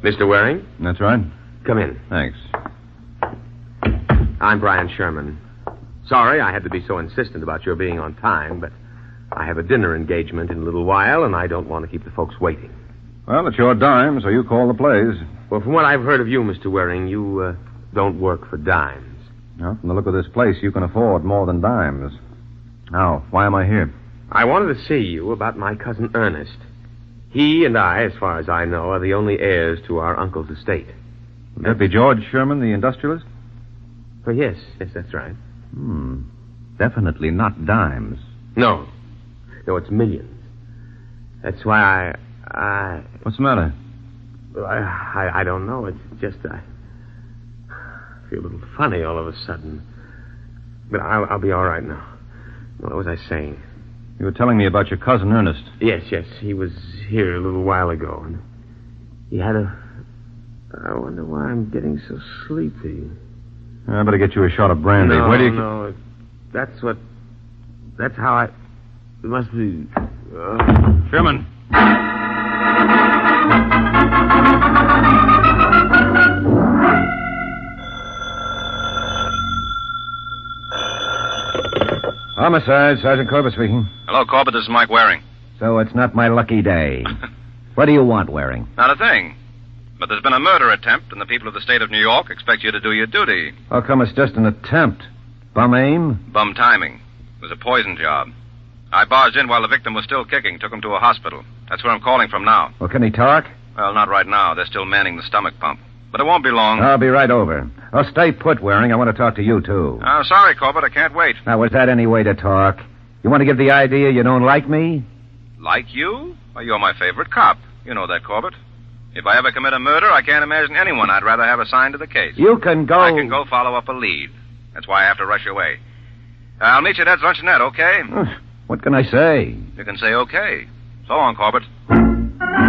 Mr. Waring? That's right. Come in. Thanks. I'm Brian Sherman. Sorry I had to be so insistent about your being on time, but I have a dinner engagement in a little while, and I don't want to keep the folks waiting. Well, it's your dime, so you call the plays. Well, from what I've heard of you, Mr. Waring, you don't work for dimes. Well, from the look of this place, you can afford more than dimes. Now, why am I here? I wanted to see you about my cousin Ernest. He and I, as far as I know, are the only heirs to our uncle's estate. Would that be George Sherman, the industrialist? Oh, yes, that's right. Definitely not dimes. No, it's millions. That's why I... What's the matter? I don't know. It's just I feel a little funny all of a sudden. But I'll be all right now. What was I saying? You were telling me about your cousin Ernest. Yes. He was here a little while ago, and he had I wonder why I'm getting so sleepy. I better get you a shot of brandy. No, Where do you... no. That's how I... It must be... Sherman. Homicide, Sergeant Corbett speaking. Hello, Corbett. This is Mike Waring. So it's not my lucky day. What do you want, Waring? Not a thing. But there's been a murder attempt, and the people of the state of New York expect you to do your duty. How come it's just an attempt? Bum aim? Bum timing. It was a poison job. I barged in while the victim was still kicking, took him to a hospital. That's where I'm calling from now. Well, can he talk? Well, not right now. They're still manning the stomach pump. But it won't be long. I'll be right over. Oh, stay put, Waring. I want to talk to you, too. Oh, sorry, Corbett. I can't wait. Now, was that any way to talk? You want to give the idea you don't like me? Like you? Why, you're my favorite cop. You know that, Corbett. If I ever commit a murder, I can't imagine anyone I'd rather have assigned to the case. You can go... I can go follow up a lead. That's why I have to rush away. I'll meet you at Ed's Luncheonette, okay? What can I say? You can say okay. So long, Corbett.